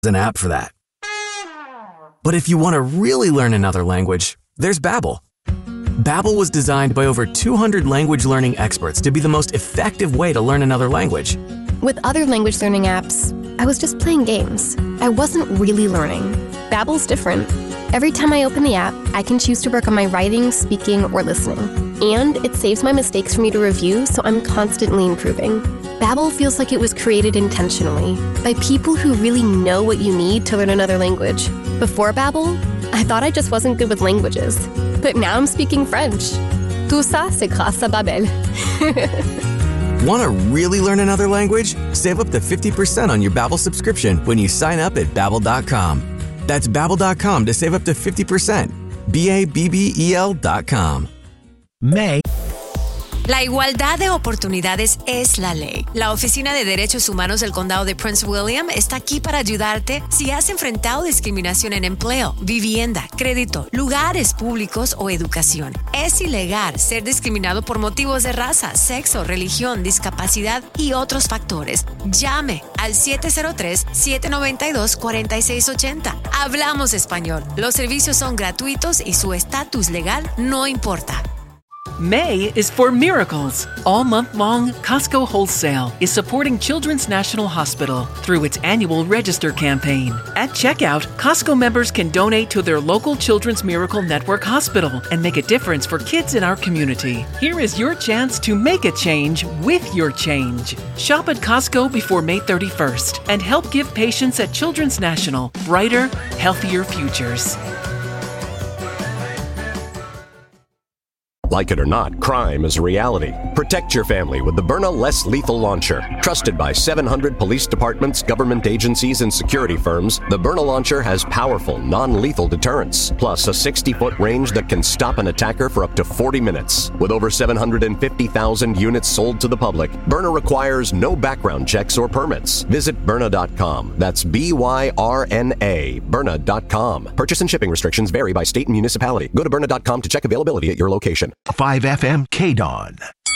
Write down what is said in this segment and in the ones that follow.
an app for that. But if you want to really learn another language, there's Babbel. Babbel was designed by over 200 language learning experts to be the most effective way to learn another language. With other language learning apps, I was just playing games. I wasn't really learning. Babbel's different. Every time I open the app, I can choose to work on my writing, speaking, or listening. And it saves my mistakes for me to review, so I'm constantly improving. Babbel feels like it was created intentionally by people who really know what you need to learn another language. Before Babbel, I thought I just wasn't good with languages. But now I'm speaking French. Tout ça, c'est grâce à Babbel. Want to really learn another language? Save up to 50% on your Babbel subscription when you sign up at Babbel.com. That's Babbel.com to save up to 50%. Babbel.com. May. La igualdad de oportunidades es la ley. La Oficina de Derechos Humanos del Condado de Prince William está aquí para ayudarte si has enfrentado discriminación en empleo, vivienda, crédito, lugares públicos o educación. Es ilegal ser discriminado por motivos de raza, sexo, religión, discapacidad y otros factores. Llame al 703-792-4680. Hablamos español. Los servicios son gratuitos y su estatus legal no importa. May is for miracles. All month long, Costco Wholesale is supporting Children's National Hospital through its annual Register campaign. At checkout, Costco members can donate to their local Children's Miracle Network hospital and make a difference for kids in our community. Here is your chance to make a change with your change. Shop at Costco before May 31st and help give patients at Children's National brighter, healthier futures. Like it or not, crime is a reality. Protect your family with the Byrna Less Lethal Launcher. Trusted by 700 police departments, government agencies, and security firms, the Byrna Launcher has powerful, non-lethal deterrence, plus a 60-foot range that can stop an attacker for up to 40 minutes. With over 750,000 units sold to the public, Byrna requires no background checks or permits. Visit Byrna.com. That's B-Y-R-N-A, Byrna.com. Purchase and shipping restrictions vary by state and municipality. Go to Byrna.com to check availability at your location. 5FM KDON.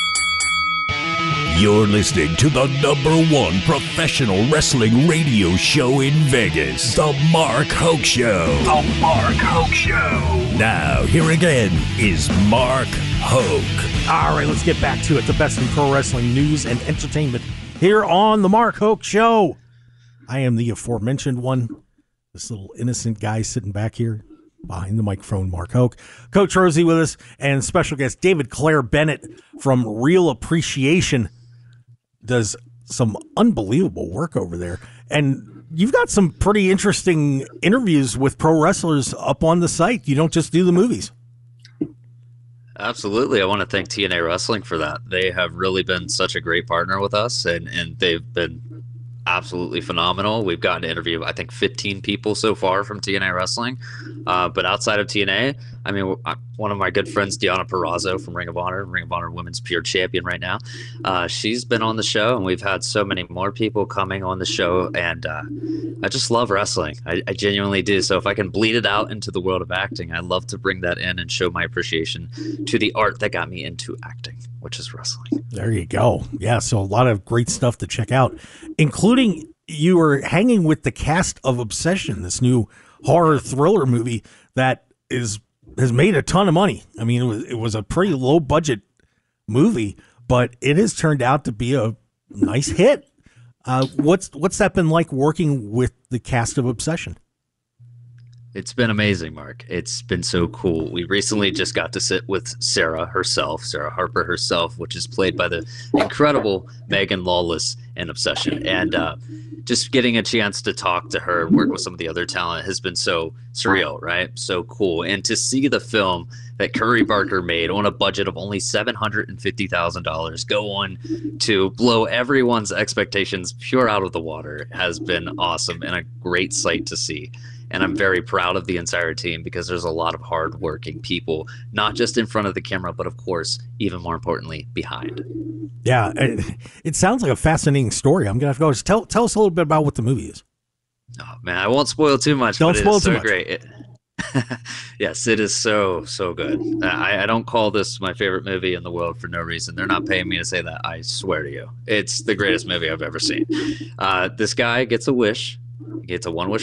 You're listening to the #1 professional wrestling radio show in Vegas, The Mark Hoke Show. The Mark Hoke Show. Now, here again is Mark Hoke. All right, let's get back to it. The best in pro wrestling news and entertainment here on The Mark Hoke Show. I am the aforementioned one, this little innocent guy sitting back here behind the microphone, Mark Hoke. Coach Rosie with us, and special guest David Claire Bennett from Real Appreciation does some unbelievable work over there. And you've got some pretty interesting interviews with pro wrestlers up on the site. You don't just do the movies. Absolutely. I want to thank TNA Wrestling for that. They have really been such a great partner with us, and they've been absolutely phenomenal. We've gotten to interview, I think, 15 people so far from TNA Wrestling. But outside of TNA, I mean, one of my good friends, Deonna Purrazzo from Ring of Honor Women's Pure Champion right now. She's been on the show, and we've had so many more people coming on the show. And I just love wrestling. I genuinely do. So if I can bleed it out into the world of acting, I love to bring that in and show my appreciation to the art that got me into acting, which is wrestling. There you go. Yeah, so a lot of great stuff to check out, including you were hanging with the cast of Obsession, this new horror thriller movie that has made a ton of money. I mean, it was a pretty low budget movie, but it has turned out to be a nice hit. What's that been like working with the cast of Obsession? It's been amazing, Mark. It's been so cool. We recently just got to sit with Sarah Harper herself, which is played by the incredible Megan Lawless in Obsession. And just getting a chance to talk to her, work with some of the other talent has been so surreal, right? So cool. And to see the film that Curry Barker made on a budget of only $750,000 go on to blow everyone's expectations pure out of the water has been awesome and a great sight to see. And I'm very proud of the entire team because there's a lot of hardworking people, not just in front of the camera, but of course, even more importantly, behind. Yeah, it sounds like a fascinating story. I'm going to have to go. Tell us a little bit about what the movie is. Oh, man, I won't spoil too much. Don't spoil too much. Great. Yes, it is so good. I don't call this my favorite movie in the world for no reason. They're not paying me to say that. I swear to you. It's the greatest movie I've ever seen. This guy gets a wish. He gets a one wish